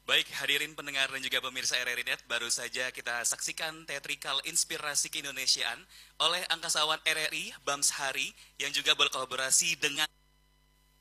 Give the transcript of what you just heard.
Baik, hadirin pendengar dan juga pemirsa RRI Net, baru saja kita saksikan teatrikal inspirasi keindonesiaan oleh angkasawan RRI, Bams Hari, yang juga berkolaborasi dengan